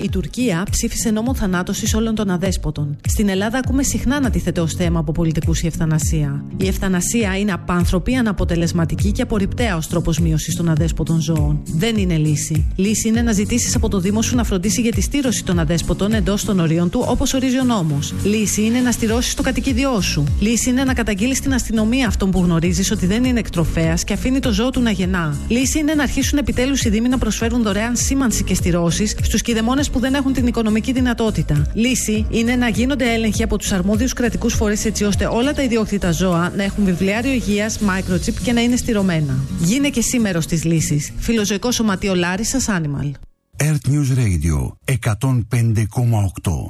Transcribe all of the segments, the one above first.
Τουρκία ψήφισε νόμο θανάτωσης όλων των αδέσποτων. Στην Ελλάδα ακούμε συχνά να τίθεται ως θέμα από πολιτικούς η ευθανασία. Η ευθανασία είναι απάνθρωπη, αναποτελεσματική και απορριπταία ως τρόπος μείωσης των αδέσποτων ζώων. Δεν είναι λύση. Λύση είναι να ζητήσεις από το Δήμο σου να φροντίσει για τη στήρωση των αδέσποτων εντός των ορίων του, όπως ορίζει ο νόμος. Λύση είναι να στηρώσεις το κατοικίδιό σου. Λύση είναι να καταγγείλεις στην αστυνομία αυτόν που γνωρίζεις ότι δεν είναι εκτροφέας και αφήνει το ζώο του να γεννά. Λύση είναι να αρχίσουν επιτέλους οι Δήμοι να προσφέρουν δωρεάν σήμανση και στηρώσεις στους κηδεμόνες που δεν έχουν την οικονομική δυνατότητα. Λύση είναι να γίνονται έλεγχοι από τους αρμόδιους κρατικούς φορείς έτσι ώστε όλα τα ιδιόκτητα ζώα να έχουν βιβλιάριο υγείας, microchip και να είναι στηρωμένα. Γίνε και εσύ μέρος της λύσης. Φιλοζωικό Σωματείο Λάρισσας Animal. Earth News Radio 105,8.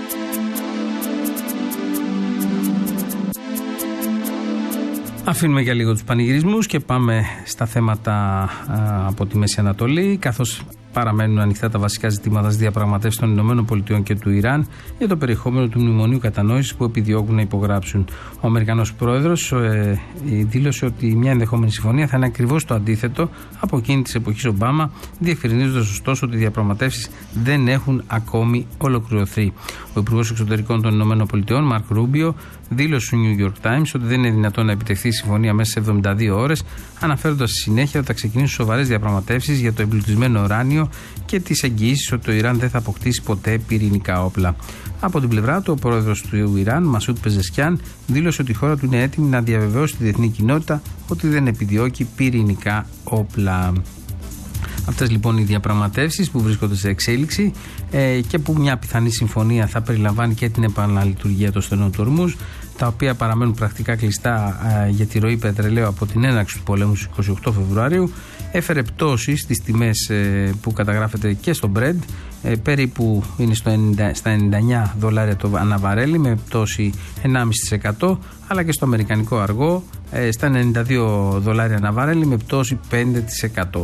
Αφήνουμε για λίγο τους πανηγυρισμούς και πάμε στα θέματα από τη Μέση Ανατολή, καθώς παραμένουν ανοιχτά τα βασικά ζητήματα της διαπραγματεύσης των ΗΠΑ και του Ιράν για το περιεχόμενο του μνημονίου κατανόησης που επιδιώκουν να υπογράψουν. Ο Αμερικανός πρόεδρος δήλωσε ότι μια ενδεχόμενη συμφωνία θα είναι ακριβώς το αντίθετο από εκείνη της εποχής Ομπάμα, διευκρινίζοντας ωστόσο ότι οι διαπραγματεύσεις δεν έχουν ακόμη ολοκληρωθεί. Ο Υπουργός Εξωτερικών των ΗΠΑ, Μαρκ Ρούμπιο, δήλωσε στο New York Times ότι δεν είναι δυνατόν να επιτευχθεί η συμφωνία μέσα σε 72 ώρες, αναφέροντας στη συνέχεια ότι θα ξεκινήσουν σοβαρές διαπραγματεύσεις για το εμπλουτισμένο ουράνιο και τις εγγυήσεις ότι το Ιράν δεν θα αποκτήσει ποτέ πυρηνικά όπλα. Από την πλευρά του, ο πρόεδρος του Ιράν, Μασούτ Πεζεσκιάν, δήλωσε ότι η χώρα του είναι έτοιμη να διαβεβαιώσει τη διεθνή κοινότητα ότι δεν επιδιώκει πυρηνικά όπλα. Αυτές λοιπόν οι διαπραγματεύσεις που βρίσκονται σε εξέλιξη και που μια πιθανή συμφωνία θα περιλαμβάνει και την επαναλειτουργία των στενών του Ορμούζ, τα οποία παραμένουν πρακτικά κλειστά για τη ροή πετρελαίου από την έναρξη του πολέμου στις 28 Φεβρουαρίου, έφερε πτώσεις στις τιμές που καταγράφεται και στο Brent, περίπου είναι στα $99 το αναβαρέλι με πτώση 1,5%, αλλά και στο αμερικανικό αργό στα $92 αναβαρέλι με πτώση 5%.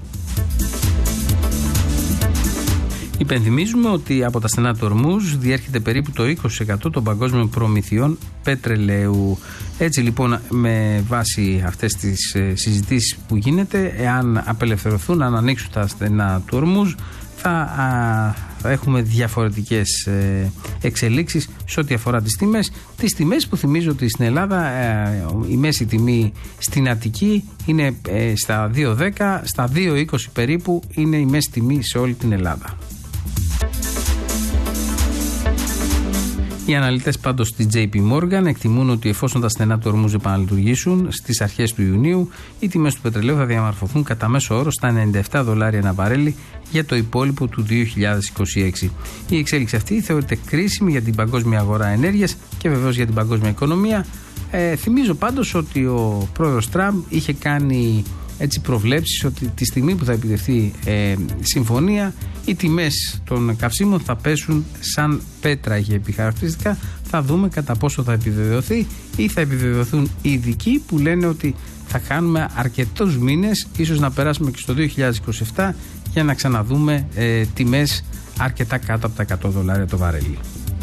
Υπενθυμίζουμε ότι από τα στενά του Ορμούζ διέρχεται περίπου το 20% των παγκόσμιων προμηθειών πετρελαίου. Έτσι λοιπόν, με βάση αυτές τις συζητήσεις που γίνεται, εάν απελευθερωθούν, αν ανοίξουν τα στενά του Ορμούζ, θα έχουμε διαφορετικές εξελίξεις σε ό,τι αφορά τις τιμές. Τις τιμές που θυμίζω ότι στην Ελλάδα η μέση τιμή στην Αττική είναι στα 2,10, στα 2,20 περίπου είναι η μέση τιμή σε όλη την Ελλάδα. Οι αναλυτές πάντως της JP Morgan εκτιμούν ότι εφόσον τα στενά του Ορμούζ επαναλειτουργήσουν στις αρχές του Ιουνίου, οι τιμές του πετρελαίου θα διαμορφωθούν κατά μέσο όρο στα $97 ένα βαρέλι για το υπόλοιπο του 2026. Η εξέλιξη αυτή θεωρείται κρίσιμη για την παγκόσμια αγορά ενέργειας και βεβαίως για την παγκόσμια οικονομία. Θυμίζω πάντως ότι ο πρόεδρος Τραμπ είχε κάνει έτσι προβλέψεις ότι τη στιγμή που θα επιτευχθεί συμφωνία, οι τιμές των καυσίμων θα πέσουν σαν πέτρα, είχε πει χαρακτηριστικά. Θα δούμε κατά πόσο θα επιβεβαιωθεί ή θα επιβεβαιωθούν οι ειδικοί που λένε ότι θα κάνουμε αρκετούς μήνες, ίσως να περάσουμε και στο 2027 για να ξαναδούμε τιμές αρκετά κάτω από τα $100 το βαρέλι.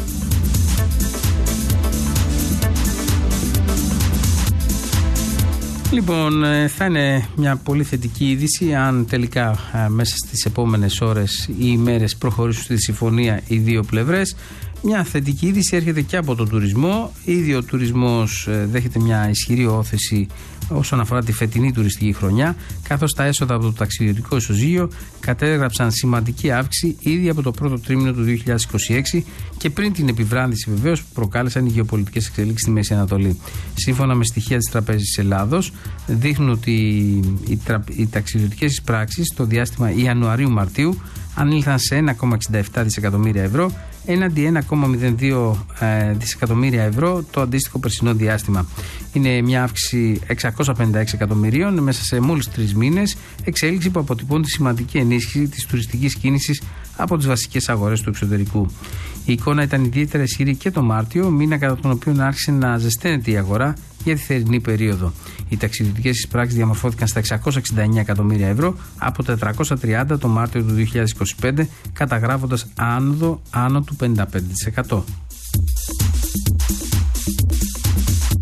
Λοιπόν, θα είναι μια πολύ θετική είδηση αν τελικά μέσα στις επόμενες ώρες ή ημέρες προχωρήσουν στη συμφωνία οι δύο πλευρές. Μια θετική είδηση έρχεται και από τον τουρισμό. Ήδη ο τουρισμός δέχεται μια ισχυρή όθηση όσον αφορά τη φετινή τουριστική χρονιά, καθώς τα έσοδα από το ταξιδιωτικό ισοζύγιο κατέγραψαν σημαντική αύξηση ήδη από το πρώτο τρίμηνο του 2026 και πριν την επιβράδυνση βεβαίως που προκάλεσαν οι γεωπολιτικές εξελίξεις στη Μέση Ανατολή. Σύμφωνα με στοιχεία της Τραπέζης της Ελλάδος, δείχνουν ότι οι ταξιδιωτικές εισπράξεις στο διάστημα Ιανουαρίου-Μαρτίου ανήλθαν σε 1,67 δισεκατομμύρια ευρώ έναντι 1,02 δισεκατομμύρια ευρώ το αντίστοιχο περσινό διάστημα. Είναι μια αύξηση 656 εκατομμυρίων μέσα σε μόλις 3 μήνες, εξέλιξη που αποτυπώνει τη σημαντική ενίσχυση της τουριστικής κίνησης από τις βασικές αγορές του εξωτερικού. Η εικόνα ήταν ιδιαίτερα ισχυρή και το Μάρτιο, μήνα κατά τον οποίο άρχισε να ζεσταίνεται η αγορά για τη θερινή περίοδο. Οι ταξιδιωτικές εισπράξεις διαμορφώθηκαν στα 669 εκατομμύρια ευρώ από τα 430 το Μάρτιο του 2025, καταγράφοντας άνοδο άνω του 55%.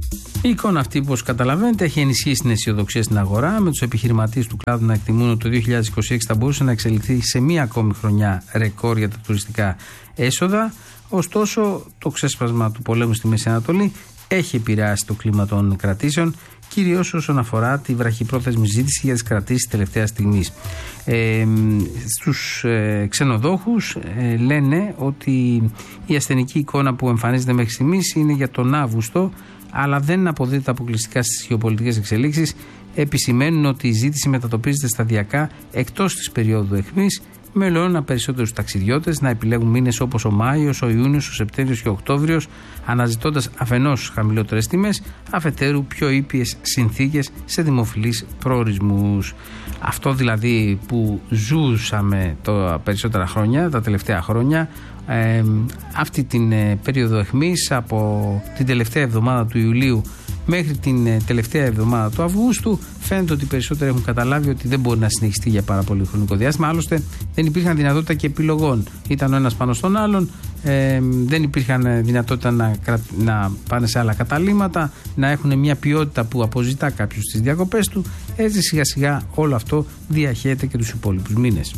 Η εικόνα αυτή, όπως καταλαβαίνετε, έχει ενισχύσει την αισιοδοξία στην αγορά, με τους επιχειρηματίες του κλάδου να εκτιμούν ότι το 2026 θα μπορούσε να εξελιχθεί σε μία ακόμη χρονιά ρεκόρ για τα τουριστικά έσοδα. Ωστόσο, το ξέσπασμα του πολέμου στη Μέση Ανατολή έχει επηρεάσει το κλίμα των κρατήσεων, κυρίως όσον αφορά τη βραχυπρόθεσμη ζήτηση για τις κρατήσεις τελευταίας στιγμής. Στους ξενοδόχους λένε ότι η ασθενική εικόνα που εμφανίζεται μέχρι στιγμής είναι για τον Αύγουστο, αλλά δεν αποδίδεται αποκλειστικά στις γεωπολιτικές εξελίξεις. Επισημαίνουν ότι η ζήτηση μετατοπίζεται σταδιακά εκτός της περίοδου αιχμής, με λόγωνα περισσότερους ταξιδιώτες να επιλέγουν μήνες όπως ο Μάιος, ο Ιούνιος, ο Σεπτέμβριος και ο Οκτώβριος, αναζητώντας αφενός χαμηλότερες τιμές, αφετέρου πιο ήπιες συνθήκες σε δημοφιλείς προορισμούς. Αυτό δηλαδή που ζούσαμε τα περισσότερα χρόνια, τα τελευταία χρόνια, αυτή την περίοδο αιχμής από την τελευταία εβδομάδα του Ιουλίου μέχρι την τελευταία εβδομάδα του Αυγούστου, φαίνεται ότι οι περισσότεροι έχουν καταλάβει ότι δεν μπορεί να συνεχιστεί για πάρα πολύ χρονικό διάστημα. Άλλωστε δεν υπήρχαν δυνατότητα και επιλογών. Ήταν ο ένας πάνω στον άλλον, δεν υπήρχαν δυνατότητα να πάνε σε άλλα καταλύματα, να έχουν μια ποιότητα που αποζητά κάποιος στις διακοπές του. Έτσι σιγά σιγά όλο αυτό διαχέεται και τους υπόλοιπους μήνες.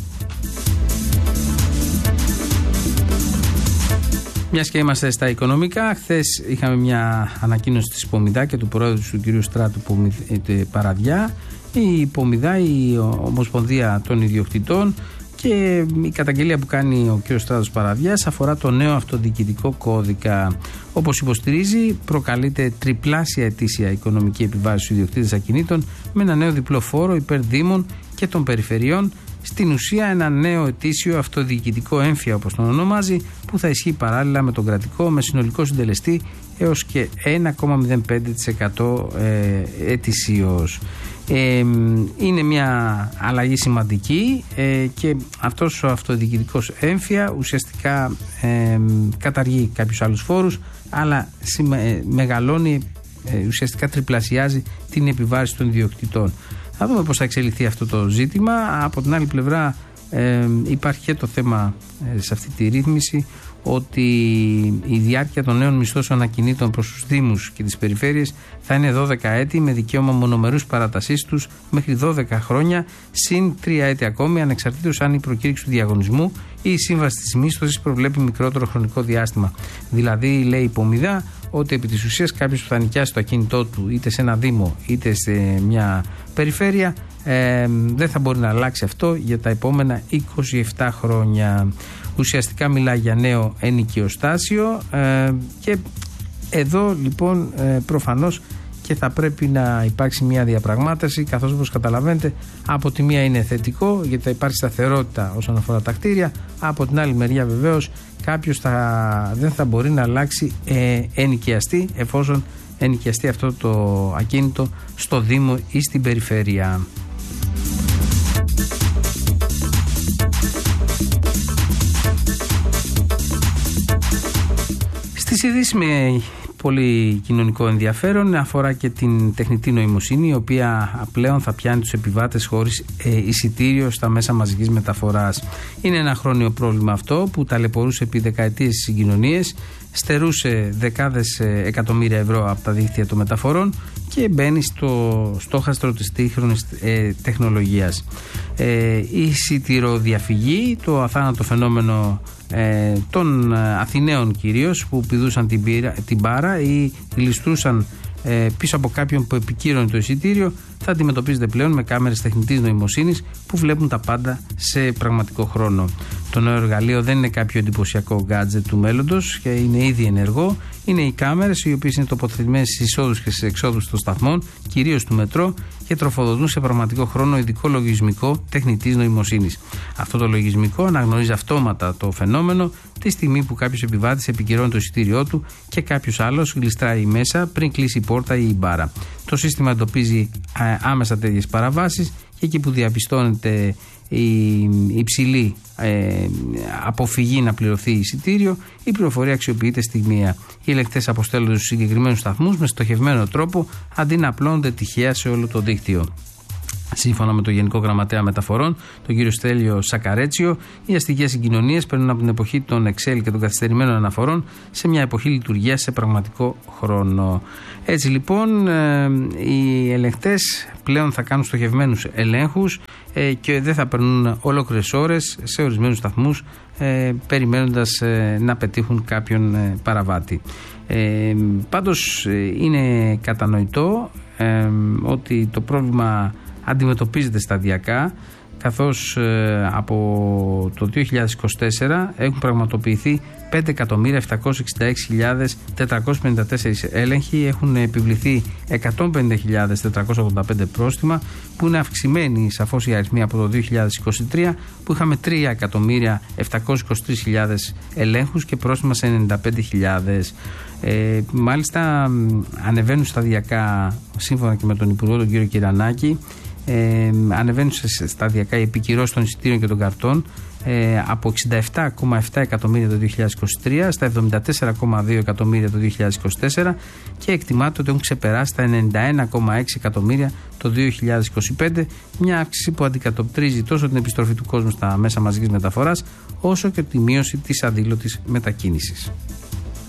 Μιας και είμαστε στα οικονομικά, χθες είχαμε μια ανακοίνωση της Πομιδά και του πρόεδρου του κ. Στράτου Παραδιά. Η Πομιδά, η Ομοσπονδία των Ιδιοκτητών, και η καταγγελία που κάνει ο κ. Στράτος Παραδιάς αφορά το νέο αυτοδιοικητικό κώδικα. Όπως υποστηρίζει, προκαλείται τριπλάσια ετήσια οικονομική επιβάρυνση στους ιδιοκτήτες ακινήτων με ένα νέο διπλό φόρο υπέρ δήμων και των περιφερειών. Στην ουσία, ένα νέο ετήσιο αυτοδιοικητικό έμφυα, όπως τον ονομάζει, που θα ισχύει παράλληλα με τον κρατικό, με συνολικό συντελεστή έως και 1,05% ετησίως. Είναι μια αλλαγή σημαντική και αυτός ο αυτοδιοικητικός έμφυα ουσιαστικά καταργεί κάποιους άλλους φόρους, αλλά μεγαλώνει, ουσιαστικά τριπλασιάζει την επιβάρυνση των ιδιοκτητών. Θα δούμε πώς θα εξελιχθεί αυτό το ζήτημα. Από την άλλη πλευρά υπάρχει και το θέμα σε αυτή τη ρύθμιση ότι η διάρκεια των νέων μισθώσεων ακινήτων προς τους Δήμους και τις περιφέρειες θα είναι 12 έτη με δικαίωμα μονομερούς παρατασής τους μέχρι 12 χρόνια συν 3 έτη ακόμη, ανεξαρτήτως αν η προκήρυξη του διαγωνισμού ή η σύμβαση της μίσθωσης προβλέπει μικρότερο χρονικό διάστημα. Δηλαδή, λέει η Πομιδά, ότι επί της ουσίας κάποιος που θα νοικιάσει το ακίνητό του είτε σε ένα Δήμο είτε σε μια περιφέρεια δεν θα μπορεί να αλλάξει αυτό για τα επόμενα 27 χρόνια. Ουσιαστικά μιλάει για νέο ενοικιοστάσιο και εδώ λοιπόν προφανώς και θα πρέπει να υπάρξει μια διαπραγμάτευση, καθώς όπως καταλαβαίνετε από τη μία είναι θετικό γιατί θα υπάρχει σταθερότητα όσον αφορά τα κτίρια, από την άλλη μεριά βεβαίως κάποιος δεν θα μπορεί να αλλάξει ενοικιαστή εφόσον ενοικιαστεί αυτό το ακίνητο στο Δήμο ή στην περιφέρεια. Στις ειδήσεις με πολύ κοινωνικό ενδιαφέρον αφορά και την τεχνητή νοημοσύνη, η οποία πλέον θα πιάνει τους επιβάτες χωρίς εισιτήριο στα μέσα μαζικής μεταφοράς. Είναι ένα χρόνιο πρόβλημα αυτό που ταλαιπωρούσε επί δεκαετίες τις συγκοινωνίες, στερούσε δεκάδες εκατομμύρια ευρώ από τα δίκτυα των μεταφορών και μπαίνει στο στόχαστρο της σύγχρονης τεχνολογίας. Η εισιτηροδιαφυγή, το αθάνατο φαινόμενο των Αθηναίων κυρίως που πηδούσαν την μπάρα ή γλιστρούσαν πίσω από κάποιον που επικύρωνε το εισιτήριο, θα αντιμετωπίζεται πλέον με κάμερες τεχνητής νοημοσύνης που βλέπουν τα πάντα σε πραγματικό χρόνο. Το νέο εργαλείο δεν είναι κάποιο εντυπωσιακό gadget του μέλλοντος και είναι ήδη ενεργό. Είναι οι κάμερες οι οποίες είναι τοποθετημένες στις εισόδους και στις εξόδους των σταθμών, κυρίως του μετρό, και τροφοδοτούν σε πραγματικό χρόνο ειδικό λογισμικό τεχνητής νοημοσύνης. Αυτό το λογισμικό αναγνωρίζει αυτόματα το φαινόμενο τη στιγμή που κάποιος επιβάτης επικυρώνει το εισιτήριό του και κάποιος άλλος γλιστράει μέσα πριν κλείσει η πόρτα ή η μπάρα. Το σύστημα εντοπίζει άμεσα τέτοιες παραβάσεις και εκεί που διαπιστώνεται η υψηλή αποφυγή να πληρωθεί εισιτήριο, η πληροφορία αξιοποιείται στιγμιαία. Οι ελεγκτές αποστέλλονται στους συγκεκριμένους σταθμούς με στοχευμένο τρόπο αντί να απλώνονται τυχαία σε όλο το δίκτυο. Σύμφωνα με τον Γενικό Γραμματέα Μεταφορών, τον κύριο Στέλιο Σακαρέτσιο, οι αστικές συγκοινωνίες παίρνουν από την εποχή των Excel και των καθυστερημένων αναφορών σε μια εποχή λειτουργίας σε πραγματικό χρόνο. Έτσι λοιπόν, οι ελεγκτές πλέον θα κάνουν στοχευμένους ελέγχους και δεν θα περνούν ολόκληρες ώρες σε ορισμένους σταθμούς περιμένοντας να πετύχουν κάποιον παραβάτη. Πάντως είναι κατανοητό ότι το πρόβλημα αντιμετωπίζεται σταδιακά, καθώς από το 2024 έχουν πραγματοποιηθεί 5.766.454 έλεγχοι, έχουν επιβληθεί 150.485 πρόστιμα, που είναι αυξημένοι σαφώς οι αριθμοί από το 2023 που είχαμε 3.723.000 ελέγχους και πρόστιμα σε 95.000. Μάλιστα ανεβαίνουν σταδιακά, σύμφωνα και με τον Υπουργό τον κύριο Κυρανάκη, ανεβαίνουν σταδιακά οι επικυρώσεις των εισιτήριων και των καρτών από 67,7 εκατομμύρια το 2023 στα 74,2 εκατομμύρια το 2024 και εκτιμάται ότι έχουν ξεπεράσει τα 91,6 εκατομμύρια το 2025, μια αύξηση που αντικατοπτρίζει τόσο την επιστροφή του κόσμου στα μέσα μαζικής μεταφοράς όσο και τη μείωση της αδήλωτης μετακίνησης.